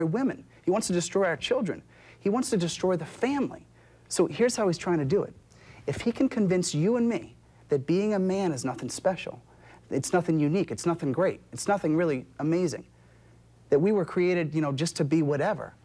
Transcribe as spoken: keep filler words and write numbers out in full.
women. He wants to destroy our children. He wants to destroy the family. So here's how he's trying to do it. If he can convince you and me that being a man is nothing special, it's nothing unique, it's nothing great, it's nothing really amazing, that we were created, you know, just to be whatever,